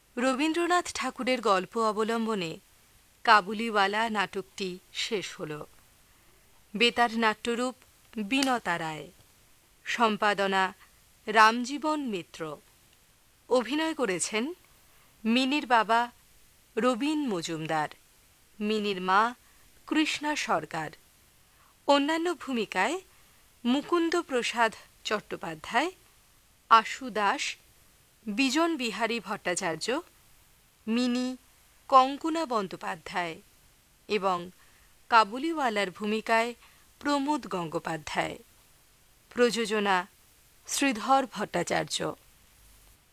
রবীন্দ্রনাথ ঠাকুরের গল্প অবলম্বনে কাবুলিওয়ালা নাটকটি শেষ হল। বেতার নাট্যরূপ বিনতা রায়, সম্পাদনা রামজীবন মিত্র। অভিনয় করেছেন মিনির বাবা রবীন মজুমদার, মিনির মা কৃষ্ণা সরকার। অন্যান্য ভূমিকায় মুকুন্দ প্রসাদ চট্টোপাধ্যায়, আশু দাস, বিজন বিহারী ভট্টাচার্য, মিনি কঙ্কনা বন্দ্যোপাধ্যায় এবং কাবুলিওয়ালার ভূমিকায় প্রমোদ গঙ্গোপাধ্যায়। প্রযোজনা শ্রীধর ভট্টাচার্য।